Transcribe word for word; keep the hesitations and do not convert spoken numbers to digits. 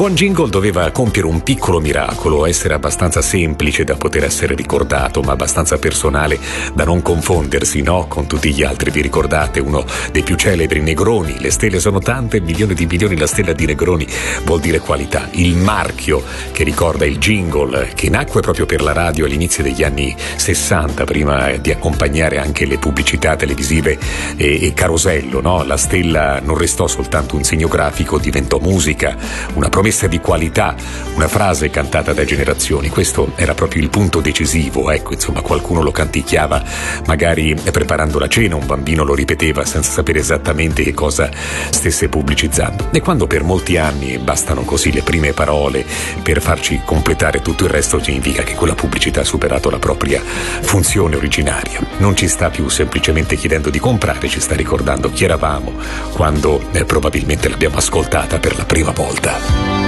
buon jingle doveva compiere un piccolo miracolo, essere abbastanza semplice da poter essere ricordato, ma abbastanza personale da non confondersi, no? Con tutti gli altri. Vi ricordate uno dei più celebri, Negroni? Le stelle sono tante, milioni di milioni, la stella di Negroni vuol dire qualità. Il marchio che ricorda il jingle, che nacque proprio per la radio all'inizio degli anni sessanta, prima di accompagnare anche le pubblicità televisive e, e carosello, no? La stella non restò soltanto un segno grafico, diventò musica, una promessa di qualità, una frase cantata da generazioni. Questo era proprio il punto decisivo, ecco, insomma, qualcuno lo canticchiava magari preparando la cena, un bambino lo ripeteva senza sapere esattamente che cosa stesse pubblicizzando. E quando per molti anni bastano così le prime parole per farci completare tutto il resto, significa che quella pubblicità ha superato la propria funzione originaria. Non ci sta più semplicemente chiedendo di comprare, ci sta ricordando chi eravamo quando eh, probabilmente l'abbiamo ascoltata per la prima volta.